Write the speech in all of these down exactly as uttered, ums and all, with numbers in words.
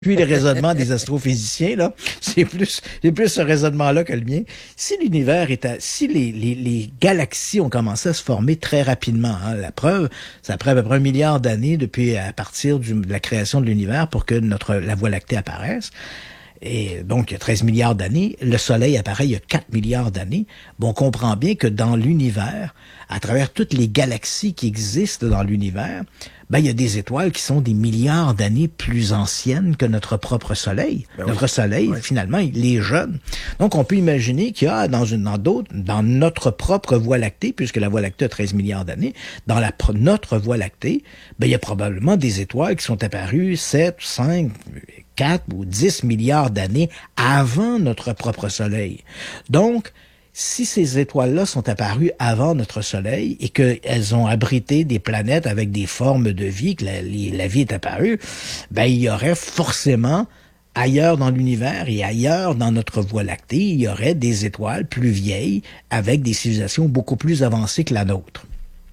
Puis le raisonnement des astrophysiciens, là, c'est plus, c'est plus ce raisonnement-là que le mien. Si l'univers est à, si les, les, les galaxies ont commencé à se former très rapidement, hein, la preuve, ça prend à peu près un milliard d'années depuis, à partir du, de la création de l'univers pour que notre, la Voie lactée apparaisse. Et donc, il y a treize milliards d'années. Le Soleil apparaît il y a quatre milliards d'années. Bon, on comprend bien que dans l'univers, à travers toutes les galaxies qui existent dans l'univers, ben, il y a des étoiles qui sont des milliards d'années plus anciennes que notre propre Soleil. Ben notre oui. Soleil, oui. Finalement, il est jeune. Donc, on peut imaginer qu'il y a dans une, dans d'autres, dans notre propre Voie lactée, puisque la Voie lactée a treize milliards d'années, dans la, notre Voie lactée, ben, il y a probablement des étoiles qui sont apparues sept, cinq, quatre ou dix milliards d'années avant notre propre Soleil. Donc, si ces étoiles-là sont apparues avant notre Soleil et qu'elles ont abrité des planètes avec des formes de vie, que la, la vie est apparue, ben il y aurait forcément ailleurs dans l'univers et ailleurs dans notre Voie lactée, il y aurait des étoiles plus vieilles avec des civilisations beaucoup plus avancées que la nôtre.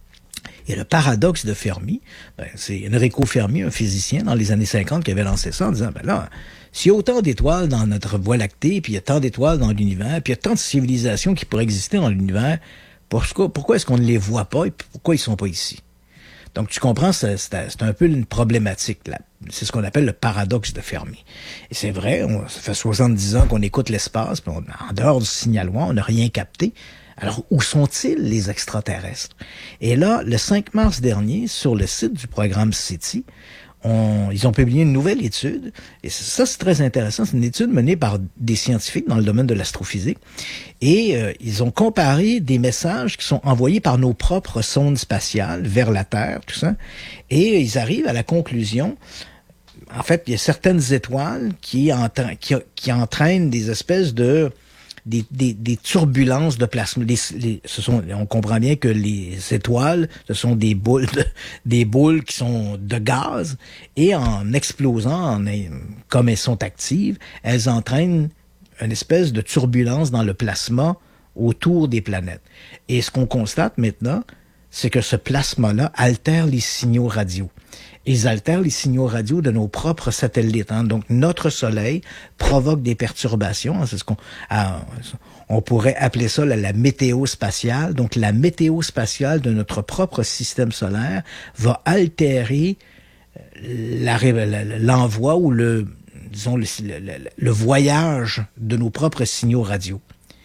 Et le paradoxe de Fermi, ben, c'est Enrico Fermi, un physicien dans les années cinquante, qui avait lancé ça en disant, ben là, s'il y a autant d'étoiles dans notre Voie lactée, puis il y a tant d'étoiles dans l'univers, puis il y a tant de civilisations qui pourraient exister dans l'univers, pourquoi, pourquoi est-ce qu'on ne les voit pas et pourquoi ils sont pas ici? Donc, tu comprends, c'est, c'est, c'est un peu une problématique, là. C'est ce qu'on appelle le paradoxe de Fermi. Et c'est vrai, on, ça fait soixante-dix ans qu'on écoute l'espace, puis on, en dehors du signal loin, on n'a rien capté. Alors, où sont-ils, les extraterrestres? Et là, le cinq mars dernier, sur le site du programme SETI, on, ils ont publié une nouvelle étude. Et ça, c'est très intéressant. C'est une étude menée par des scientifiques dans le domaine de l'astrophysique. Et euh, ils ont comparé des messages qui sont envoyés par nos propres sondes spatiales vers la Terre, tout ça. Et ils arrivent à la conclusion... En fait, il y a certaines étoiles qui, entra- qui, qui entraînent des espèces de... Des, des, des turbulences de plasma. Les, les, ce sont, on comprend bien que les étoiles, ce sont des boules, de, des boules qui sont de gaz, et en explosant, en, comme elles sont actives, elles entraînent une espèce de turbulence dans le plasma autour des planètes. Et ce qu'on constate maintenant, c'est que ce plasma-là altère les signaux radio. Ils altèrent les signaux radio de nos propres satellites. Hein. Donc, notre Soleil provoque des perturbations. Hein. C'est ce qu'on, ah, on pourrait appeler ça la, la météo spatiale. Donc, la météo spatiale de notre propre système solaire va altérer la, l'envoi ou le, disons, le, le, le voyage de nos propres signaux radio.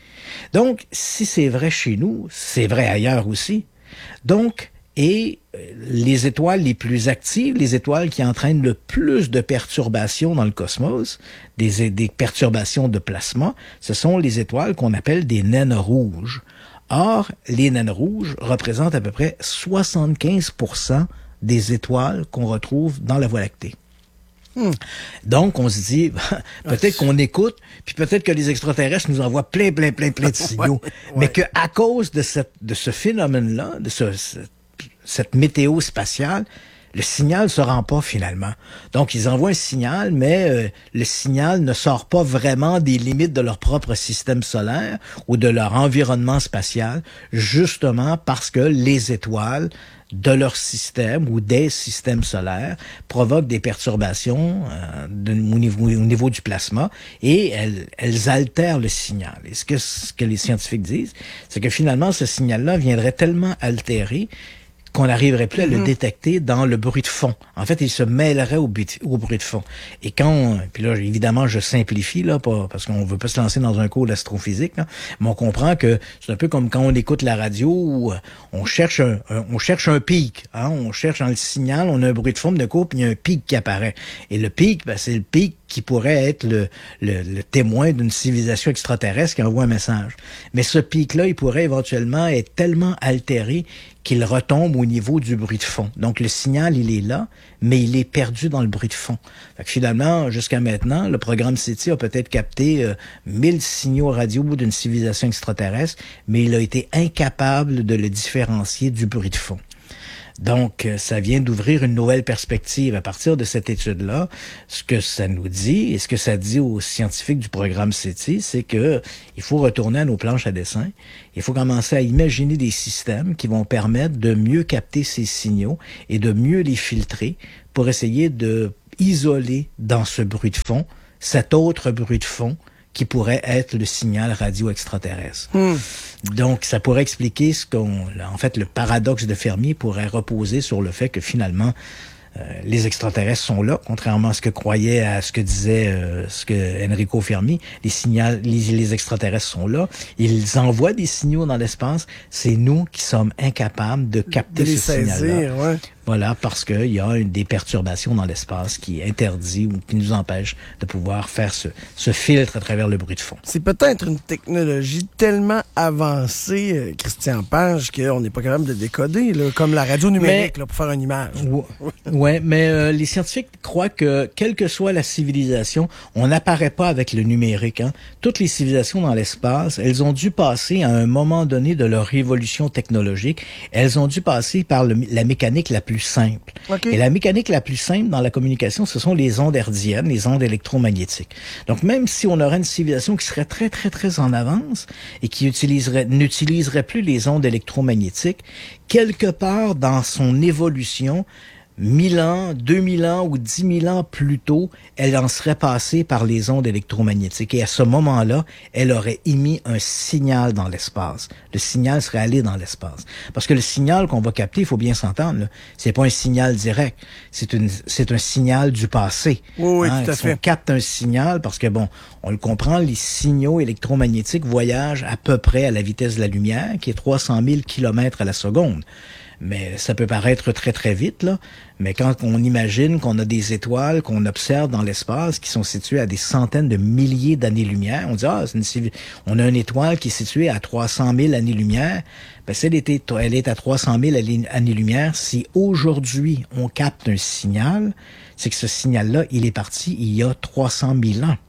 Donc, si c'est vrai chez nous, c'est vrai ailleurs aussi. Donc, et les étoiles les plus actives, les étoiles qui entraînent le plus de perturbations dans le cosmos, des, des perturbations de plasma, ce sont les étoiles qu'on appelle des naines rouges. Or, les naines rouges représentent à peu près soixante-quinze pour cent des étoiles qu'on retrouve dans la Voie lactée. Hmm. Donc, on se dit, peut-être qu'on écoute, puis peut-être que les extraterrestres nous envoient plein, plein, plein, plein de signaux, ouais, ouais. Mais qu'à cause de, cette, de ce phénomène-là, de ce, ce cette météo spatiale, le signal se rend pas finalement. Donc, ils envoient un signal, mais euh, le signal ne sort pas vraiment des limites de leur propre système solaire ou de leur environnement spatial, justement parce que les étoiles de leur système ou des systèmes solaires provoquent des perturbations euh, de, au, niveau, au niveau du plasma et elles, elles altèrent le signal. Et ce que, ce que les scientifiques disent, c'est que finalement, ce signal-là viendrait tellement altérer qu'on n'arriverait plus à le mm-hmm. détecter dans le bruit de fond. En fait, il se mêlerait au, but, au bruit de fond. Et quand, on, puis là, évidemment, je simplifie, là, pas, parce qu'on veut pas se lancer dans un cours d'astrophysique, là, mais on comprend que c'est un peu comme quand on écoute la radio où on cherche un, un on cherche un pic, hein, on cherche dans le signal, on a un bruit de fond de coup, puis il y a un pic qui apparaît. Et le pic, ben, c'est le pic qui pourrait être le, le, le témoin d'une civilisation extraterrestre qui envoie un message. Mais ce pic-là, il pourrait éventuellement être tellement altéré qu'il retombe au niveau du bruit de fond. Donc, le signal, il est là, mais il est perdu dans le bruit de fond. Fait que finalement, jusqu'à maintenant, le programme SETI a peut-être capté euh, mille signaux radio d'une civilisation extraterrestre, mais il a été incapable de le différencier du bruit de fond. Donc, ça vient d'ouvrir une nouvelle perspective. À partir de cette étude-là, ce que ça nous dit, et ce que ça dit aux scientifiques du programme SETI, c'est que il faut retourner à nos planches à dessin. Il faut commencer à imaginer des systèmes qui vont permettre de mieux capter ces signaux et de mieux les filtrer pour essayer de isoler dans ce bruit de fond cet autre bruit de fond qui pourrait être le signal radio extraterrestre. Hmm. Donc, ça pourrait expliquer ce qu'on... En fait, le paradoxe de Fermi pourrait reposer sur le fait que finalement, euh, les extraterrestres sont là, contrairement à ce que croyait, à ce que disait euh, ce que Enrico Fermi. Les signaux, les, les extraterrestres sont là. Ils envoient des signaux dans l'espace. C'est nous qui sommes incapables de capter de ce signal-là. Ouais. Voilà, parce qu'il y a une, des perturbations dans l'espace qui interdit ou qui nous empêche de pouvoir faire ce, ce filtre à travers le bruit de fond. C'est peut-être une technologie tellement avancée, euh, Christian Page, qu'on n'est pas capable de décoder, là, comme la radio numérique, mais, là, pour faire une image. Oui, mais euh, les scientifiques croient que, quelle que soit la civilisation, on n'apparaît pas avec le numérique. Hein. Toutes les civilisations dans l'espace, elles ont dû passer à un moment donné de leur évolution technologique, elles ont dû passer par le, la mécanique la plus simple. Okay. Et la mécanique la plus simple dans la communication, ce sont les ondes hertziennes, les ondes électromagnétiques. Donc, même si on aurait une civilisation qui serait très, très, très en avance et qui utiliserait, n'utiliserait plus les ondes électromagnétiques, quelque part dans son évolution, mille ans, deux mille ans ou dix mille ans plus tôt, elle en serait passée par les ondes électromagnétiques. Et à ce moment-là, elle aurait émis un signal dans l'espace. Le signal serait allé dans l'espace. Parce que le signal qu'on va capter, il faut bien s'entendre, là, c'est pas un signal direct. C'est une, c'est un signal du passé. Oui, oui, hein, tout à si fait. On capte un signal, parce que bon, on le comprend, les signaux électromagnétiques voyagent à peu près à la vitesse de la lumière, qui est trois cent mille kilomètres à la seconde. Mais ça peut paraître très, très vite, là. Mais quand on imagine qu'on a des étoiles qu'on observe dans l'espace qui sont situées à des centaines de milliers d'années-lumière, on dit, ah, c'est une, on a une étoile qui est située à trois cent mille années-lumière. Ben, si elle, était, elle est à trois cent mille années-lumière, si aujourd'hui on capte un signal, c'est que ce signal-là, il est parti il y a trois cent mille ans.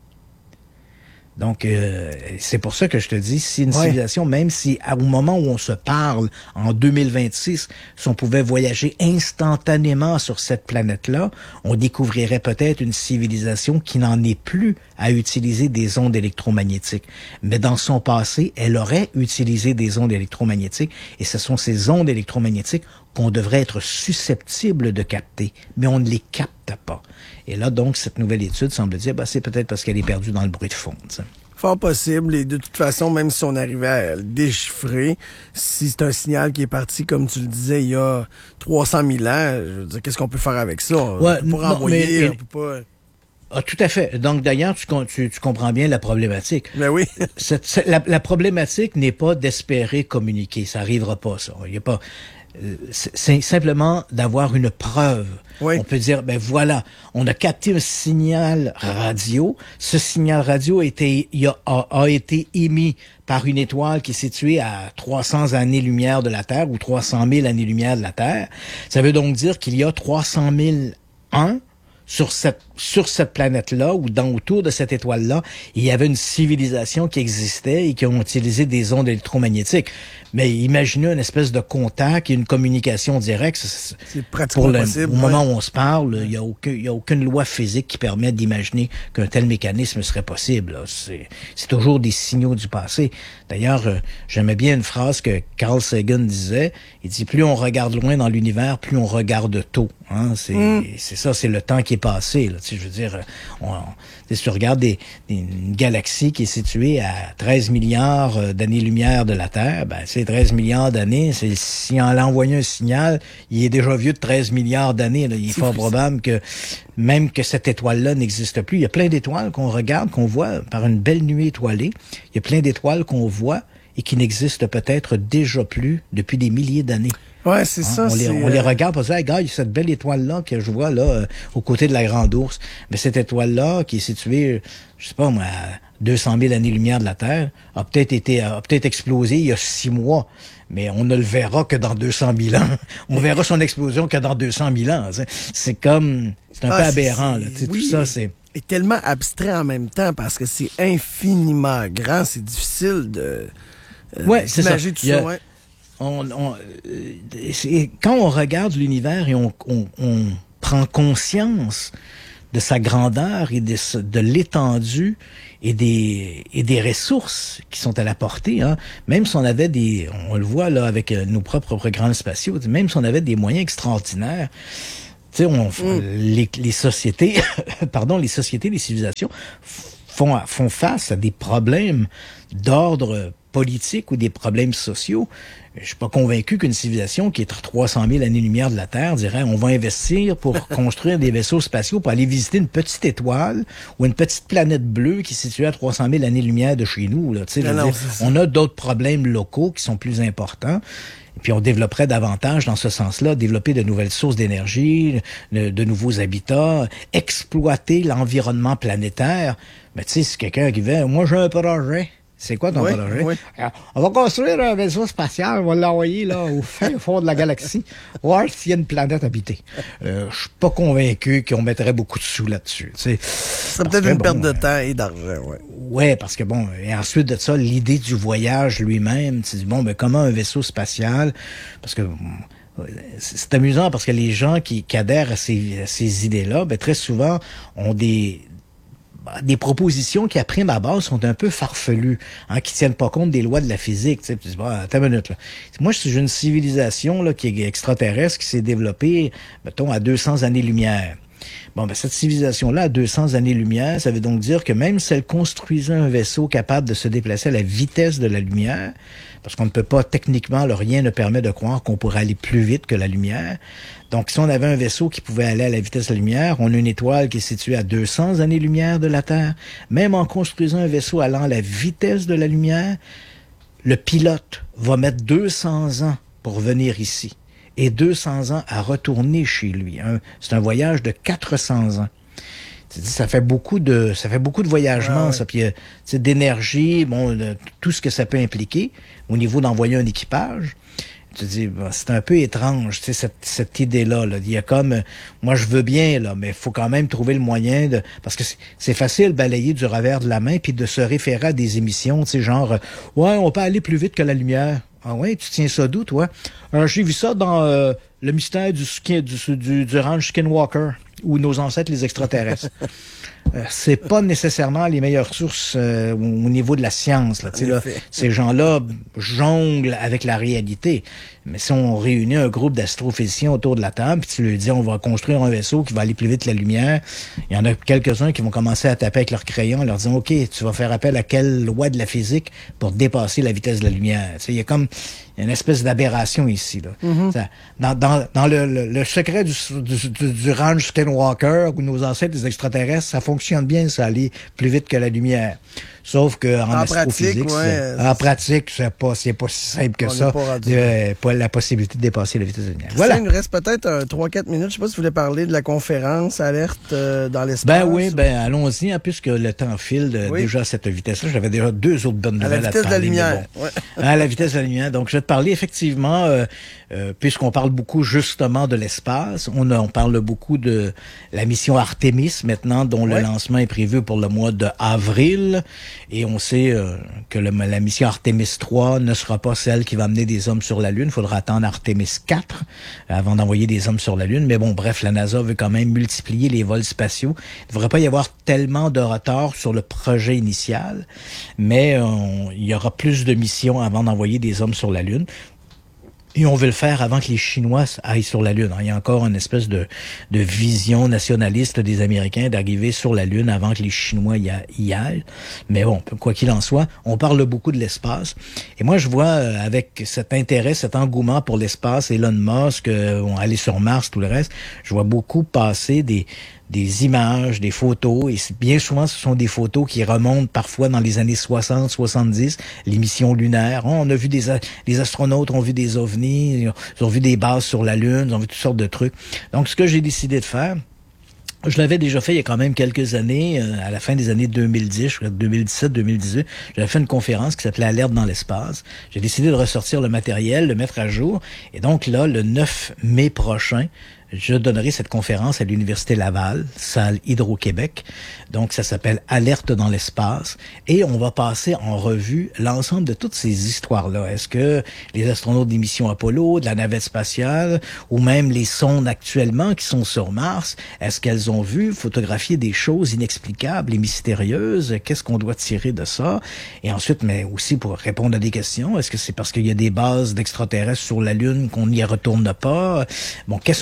Donc, euh, c'est pour ça que je te dis, si une ouais. civilisation, même si au moment où on se parle, en deux mille vingt-six, si on pouvait voyager instantanément sur cette planète-là, on découvrirait peut-être une civilisation qui n'en est plus à utiliser des ondes électromagnétiques. Mais dans son passé, elle aurait utilisé des ondes électromagnétiques, et ce sont ces ondes électromagnétiques qu'on devrait être susceptible de capter, mais on ne les capte pas. Et là, donc, cette nouvelle étude semble dire, ben, c'est peut-être parce qu'elle est perdue dans le bruit de fond. T'sais. Fort possible, et de toute façon, même si on arrivait à le déchiffrer, si c'est un signal qui est parti, comme tu le disais, il y a trois cent mille ans, je veux dire, qu'est-ce qu'on peut faire avec ça? Ouais, on peut pas renvoyer, mais, on peut pas... Ah, tout à fait. Donc, d'ailleurs, tu, tu, tu comprends bien la problématique. Ben oui. cette, cette, la, la problématique n'est pas d'espérer communiquer. Ça arrivera pas, ça. Il y a pas... C'est simplement d'avoir une preuve. Oui. On peut dire, ben voilà, on a capté un signal radio. Ce signal radio a été, a, a été émis par une étoile qui est située à trois cents années-lumière de la Terre ou trois cent mille années-lumière de la Terre. Ça veut donc dire qu'il y a trois cent mille ans sur cette sur cette planète-là ou dans autour de cette étoile-là, il y avait une civilisation qui existait et qui ont utilisé des ondes électromagnétiques. Mais imaginez une espèce de contact et une communication directe. C'est, c'est pratiquement le, possible. Au ouais. moment où on se parle, il y a aucun, il y a aucune loi physique qui permet d'imaginer qu'un tel mécanisme serait possible. Là. C'est, c'est toujours des signaux du passé. D'ailleurs, euh, j'aimais bien une phrase que Carl Sagan disait. Il dit, plus on regarde loin dans l'univers, plus on regarde tôt. Hein? C'est, mm. c'est ça, c'est le temps qui est passé. Là. Tu sais, je veux dire, on, si tu regardes des, des, une galaxie qui est située à treize milliards d'années-lumière de la Terre, ben, c'est treize milliards d'années. C'est, si on l'a envoyé un signal, il est déjà vieux de treize milliards d'années. Là. Il est c'est fort probable que même que cette étoile-là n'existe plus. Il y a plein d'étoiles qu'on regarde, qu'on voit par une belle nuit étoilée. Il y a plein d'étoiles qu'on voit et qui n'existent peut-être déjà plus depuis des milliers d'années. Ouais, c'est hein, ça. On, c'est, les, on euh... les regarde, on se dit, hey, gars, il y a cette belle étoile-là que je vois là, euh, aux côtés de la Grande Ourse. Mais cette étoile-là, qui est située, je sais pas moi, à deux cent mille années-lumière de la Terre, a peut-être été, a peut-être explosé il y a six mois. Mais on ne le verra que dans deux cent mille ans. On verra son explosion que dans deux cent mille ans. C'est, c'est comme, c'est un ah, peu aberrant, là. Oui, tout ça, c'est... Et tellement abstrait en même temps parce que c'est infiniment grand, c'est difficile de, euh, ouais, c'est ça. tout ça, ouais. On, on, c'est, quand on regarde l'univers et on, on, on prend conscience de sa grandeur et de, de l'étendue et des, et des ressources qui sont à la portée, hein, même si on avait des, on le voit là avec nos propres programmes spatiaux, même si on avait des moyens extraordinaires, sais, on, mm. les, les sociétés, pardon, les sociétés, les civilisations font, font face à des problèmes d'ordre politique ou des problèmes sociaux. Je suis pas convaincu qu'une civilisation qui est à trois cent mille années-lumière de la Terre dirait on va investir pour construire des vaisseaux spatiaux pour aller visiter une petite étoile ou une petite planète bleue qui est située à trois cent mille années-lumière de chez nous. Là. Tu sais, je veux dire, on a d'autres problèmes locaux qui sont plus importants. Et puis on développerait davantage dans ce sens-là, développer de nouvelles sources d'énergie, de, de nouveaux habitats, exploiter l'environnement planétaire. Mais tu sais, si quelqu'un qui vient, moi j'ai un projet. C'est quoi ton oui, projet? Oui. Alors, on va construire un vaisseau spatial, on va l'envoyer là au fin fond de la galaxie, voir s'il y a une planète habitée. Euh, je suis pas convaincu qu'on mettrait beaucoup de sous là-dessus. C'est peut-être une bon, perte de temps et d'argent, ouais. Ouais, parce que bon, et ensuite de ça, l'idée du voyage lui-même, tu dis bon, ben comment un vaisseau spatial, parce que c'est amusant parce que les gens qui, qui adhèrent à ces, à ces idées-là, ben très souvent ont des des propositions qui, à prime abord, sont un peu farfelues, hein, qui tiennent pas compte des lois de la physique. Tu sais, tu dis, bon, attends une minute, là. Moi, j'ai une civilisation là, qui est extraterrestre, qui s'est développée, mettons, à deux cents années-lumière. Bon, ben cette civilisation-là, à deux cents années-lumière, ça veut donc dire que même si elle construisait un vaisseau capable de se déplacer à la vitesse de la lumière, parce qu'on ne peut pas, techniquement, le rien ne permet de croire qu'on pourrait aller plus vite que la lumière. Donc, si on avait un vaisseau qui pouvait aller à la vitesse de la lumière, on a une étoile qui est située à deux cents années-lumière de la Terre. Même en construisant un vaisseau allant à la vitesse de la lumière, le pilote va mettre deux cents ans pour venir ici et deux cents ans à retourner chez lui. Hein. C'est un voyage de quatre cents ans. Ça fait beaucoup de, ça fait beaucoup de voyagements, ah ouais. ça, puis d'énergie, bon, de, tout ce que ça peut impliquer au niveau d'envoyer un équipage. Tu dis, bon, c'est un peu étrange, tu sais, cette, cette idée-là. Là. Il y a comme, moi je veux bien, là, mais il faut quand même trouver le moyen de, parce que c'est facile de balayer du revers de la main puis de se référer à des émissions, tu sais, genre, ouais, on peut aller plus vite que la lumière. Ah ouais, tu tiens ça d'où, toi? Alors, j'ai vu ça dans euh, le mystère du, du, du, du ranch Skinwalker, ou nos ancêtres les extraterrestres. euh, c'est pas nécessairement les meilleures sources euh, au, au niveau de la science. Là, là, ces gens-là jonglent avec la réalité. Mais si on réunit un groupe d'astrophysiciens autour de la table, puis tu leur dis on va construire un vaisseau qui va aller plus vite que la lumière, il y en a quelques-uns qui vont commencer à taper avec leur crayon en leur disant OK, tu vas faire appel à quelle loi de la physique pour dépasser la vitesse de la lumière. Tu sais, il y a comme il y a une espèce d'aberration ici. Là. Mm-hmm. Ça, dans dans, dans le, le, le secret du, du, du, du ranch Skinwalker, où nos ancêtres, les extraterrestres, ça fonctionne bien, ça aller plus vite que la lumière. Sauf que en, en astrophysique, pratique, ouais, en pratique, c'est pas, c'est pas si simple que ça. Pas, euh, pas la possibilité de dépasser la vitesse de la lumière. Voilà. Il nous reste peut-être euh, trois quatre minutes. Je sais pas si vous voulez parler de la conférence Alerte euh, dans l'espace. Ben oui, ben allons-y, hein, puisque le temps file de, oui. déjà à cette vitesse-là. J'avais déjà deux autres bonnes nouvelles à, te parler. À la vitesse de la lumière. Bon. Ouais. À la vitesse de la lumière. Donc, je vais te parler effectivement, euh, euh, puisqu'on parle beaucoup justement de l'espace, on, a, on parle beaucoup de la mission Artemis maintenant, dont ouais. le lancement est prévu pour le mois d'avril. Et on sait euh, que le, la mission Artemis trois ne sera pas celle qui va amener des hommes sur la Lune. Il faudra attendre Artemis quatre avant d'envoyer des hommes sur la Lune. Mais bon, bref, la NASA veut quand même multiplier les vols spatiaux. Il ne devrait pas y avoir tellement de retard sur le projet initial, mais on, il y aura plus de missions avant d'envoyer des hommes sur la Lune. Et on veut le faire avant que les Chinois aillent sur la Lune. Il y a encore une espèce de, de vision nationaliste des Américains d'arriver sur la Lune avant que les Chinois y, a, y aillent. Mais bon, quoi qu'il en soit, on parle beaucoup de l'espace. Et moi, je vois avec cet intérêt, cet engouement pour l'espace, Elon Musk, on aller sur Mars, tout le reste, je vois beaucoup passer des... des images, des photos, et bien souvent, ce sont des photos qui remontent parfois dans les années soixante, soixante-dix, les missions lunaires. On a vu des, les astronautes ont vu des ovnis, ils ont vu des bases sur la Lune, ils ont vu toutes sortes de trucs. Donc, ce que j'ai décidé de faire, je l'avais déjà fait il y a quand même quelques années, euh, à la fin des années deux mille dix, je crois deux mille dix-sept, deux mille dix-huit, j'avais fait une conférence qui s'appelait Alerte dans l'espace. J'ai décidé de ressortir le matériel, le mettre à jour, et donc là, le neuf mai prochain, je donnerai cette conférence à l'Université Laval, salle Hydro-Québec. Donc, ça s'appelle Alerte dans l'espace. Et on va passer en revue l'ensemble de toutes ces histoires-là. Est-ce que les astronautes des missions Apollo, de la navette spatiale, ou même les sondes actuellement qui sont sur Mars, est-ce qu'elles ont vu photographier des choses inexplicables et mystérieuses? Qu'est-ce qu'on doit tirer de ça? Et ensuite, mais aussi pour répondre à des questions, est-ce que c'est parce qu'il y a des bases d'extraterrestres sur la Lune qu'on n'y retourne pas? Bon, qu'est-ce que ouais. les astronautes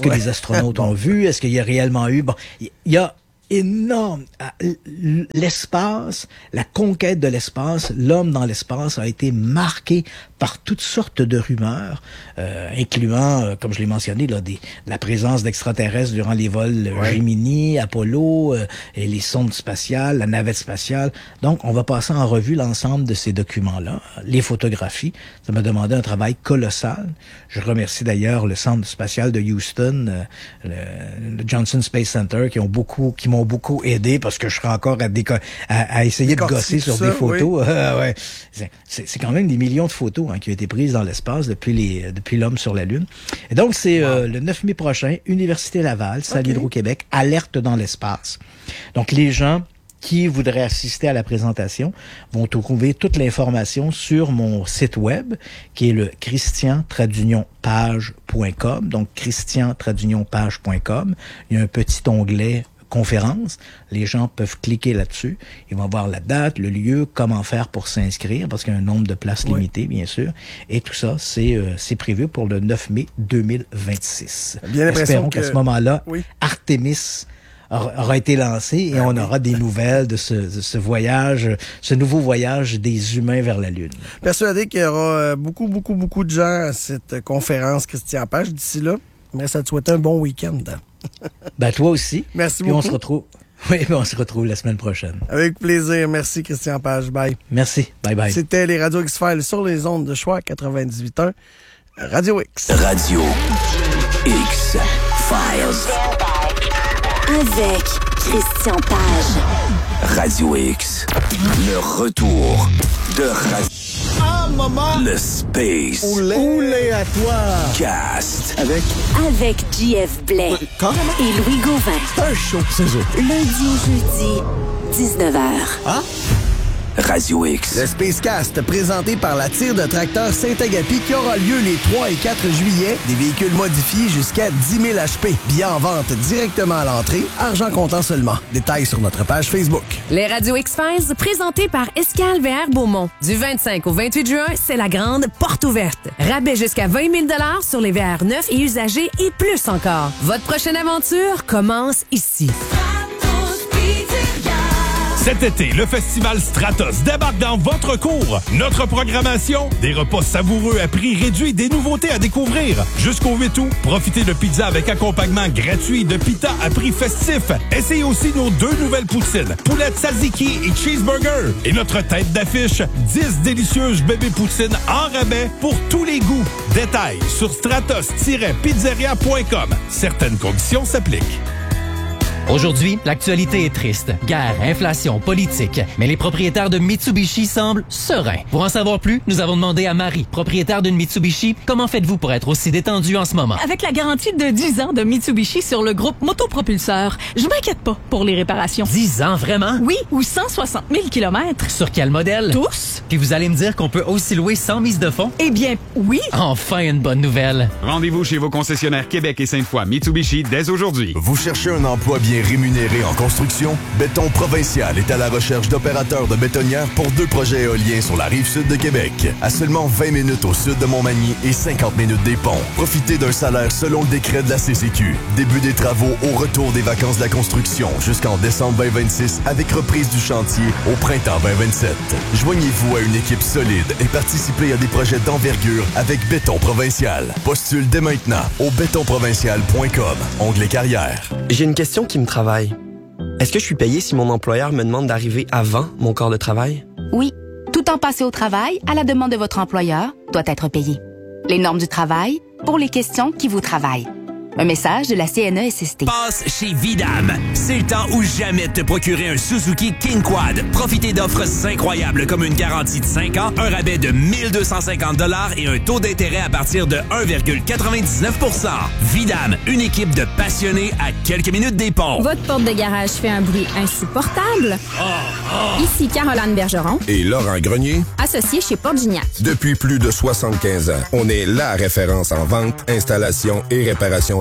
astronautes ont vu? Est-ce qu'il y a réellement eu... Bon, il y a énorme. L'espace, la conquête de l'espace, l'homme dans l'espace a été marqué par toutes sortes de rumeurs, euh, incluant, euh, comme je l'ai mentionné, là, des, la présence d'extraterrestres durant les vols ouais. Gemini, Apollo, euh, et les sondes spatiales, la navette spatiale. Donc, on va passer en revue l'ensemble de ces documents-là, les photographies. Ça m'a demandé un travail colossal. Je remercie d'ailleurs le Centre spatial de Houston, euh, le, le Johnson Space Center, qui ont beaucoup, qui m'ont beaucoup aidé parce que je serais encore à, déco- à, à essayer de gosser sur ça, des photos. Oui. Euh, ouais. c'est, c'est, c'est quand même des millions de photos hein, qui ont été prises dans l'espace depuis les depuis l'homme sur la Lune. Et donc, c'est wow. euh, le neuf mai prochain, Université Laval, salle okay. Hydro-Québec, alerte dans l'espace. Donc, les gens qui voudraient assister à la présentation vont trouver toute l'information sur mon site web, qui est le christian tradunion page point com. Donc, christian tradunion page point com. Il y a un petit onglet conférence. Les gens peuvent cliquer là-dessus. Ils vont voir la date, le lieu, comment faire pour s'inscrire, parce qu'il y a un nombre de places oui. limitées, bien sûr. Et tout ça, c'est, euh, c'est prévu pour le neuf mai deux mille vingt-six. Bien Espérons que... qu'à ce moment-là, oui. Artemis aura été lancé et ah, on aura oui. des nouvelles de ce, de ce voyage, ce nouveau voyage des humains vers la Lune. Persuadé qu'il y aura beaucoup, beaucoup, beaucoup de gens à cette conférence Christian Page d'ici là. Mais ça te souhaite un bon week-end. Ben, toi aussi. Merci Puis beaucoup. on se retrouve. Oui, ben on se retrouve la semaine prochaine. Avec plaisir. Merci, Christian Page. Bye. Merci. Bye bye. C'était les Radio X-Files sur les ondes de choix quatre-vingt-dix-huit un. Radio X. Radio X-Files. Avec Christian Page. Radio X. Le retour de Radio... Ah, maman! Le Space. Oulé, Oulé à toi! Cast. Avec... Avec J F Blais. Quand? Et Louis Gauvin. C'est un show, c'est ça. Lundi au jeudi, dix-neuf heures. Ah? Radio X. Le Spacecast, présenté par la tire de tracteur Saint-Agapi, qui aura lieu les trois et quatre juillet. Des véhicules modifiés jusqu'à dix mille H P. Billets en vente directement à l'entrée. Argent comptant seulement. Détails sur notre page Facebook. Les Radio X-Files, présentés par Escale V R Beaumont. Du vingt-cinq au vingt-huit juin, c'est la grande porte ouverte. Rabais jusqu'à vingt mille dollars sur les V R neufs et usagés et plus encore. Votre prochaine aventure commence ici. Cet été, le festival Stratos débarque dans votre cour. Notre programmation, des repas savoureux à prix réduit, des nouveautés à découvrir. Jusqu'au huit août, profitez de pizza avec accompagnement gratuit de pita à prix festif. Essayez aussi nos deux nouvelles poutines, poulet tzatziki et cheeseburger. Et notre tête d'affiche, dix délicieuses bébés poutines en rabais pour tous les goûts. Détails sur stratos tiret pizzeria point com. Certaines conditions s'appliquent. Aujourd'hui, l'actualité est triste. Guerre, inflation, politique. Mais les propriétaires de Mitsubishi semblent sereins. Pour en savoir plus, nous avons demandé à Marie, propriétaire d'une Mitsubishi, comment faites-vous pour être aussi détendu en ce moment? Avec la garantie de dix ans de Mitsubishi sur le groupe Motopropulseur, je m'inquiète pas pour les réparations. dix ans, vraiment? Oui, ou cent soixante mille kilomètres. Sur quel modèle? Tous. Puis vous allez me dire qu'on peut aussi louer sans mise de fonds? Eh bien, oui. Enfin une bonne nouvelle. Rendez-vous chez vos concessionnaires Québec et Sainte-Foy Mitsubishi dès aujourd'hui. Vous cherchez un emploi bien rémunéré en construction? Béton Provincial est à la recherche d'opérateurs de bétonnières pour deux projets éoliens sur la rive sud de Québec. À seulement vingt minutes au sud de Montmagny et cinquante minutes des ponts. Profitez d'un salaire selon le décret de la C C Q. Début des travaux au retour des vacances de la construction jusqu'en décembre vingt vingt-six avec reprise du chantier au printemps vingt vingt-sept. Joignez-vous à une équipe solide et participez à des projets d'envergure avec Béton Provincial. Postule dès maintenant au béton provincial point com. Onglet carrière. J'ai une question qui me travaille. Est-ce que je suis payé si mon employeur me demande d'arriver avant mon corps de travail? Oui. Tout temps passé au travail, à la demande de votre employeur, doit être payé. Les normes du travail, pour les questions qui vous travaillent. Un message de la C N E S S T. Passe chez Vidam. C'est le temps ou jamais de te procurer un Suzuki King Quad. Profitez d'offres incroyables comme une garantie de cinq ans, un rabais de mille deux cent cinquante dollars et un taux d'intérêt à partir de un virgule quatre-vingt-dix-neuf pour cent. Vidam, une équipe de passionnés à quelques minutes des ponts. Votre porte de garage fait un bruit insupportable? Oh, oh. Ici Caroline Bergeron. Et Laurent Grenier. Associé chez Porte Gignac. Depuis plus de soixante-quinze ans, on est la référence en vente, installation et réparation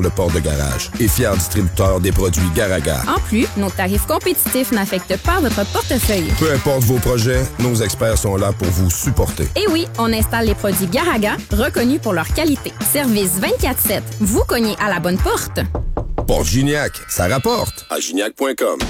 le port de garage et fier distributeur des produits Garaga. En plus, nos tarifs compétitifs n'affectent pas votre portefeuille. Peu importe vos projets, nos experts sont là pour vous supporter. Et oui, on installe les produits Garaga, reconnus pour leur qualité. Service vingt-quatre sept. Vous cognez à la bonne porte. Porte Gignac, ça rapporte. À gignac point com.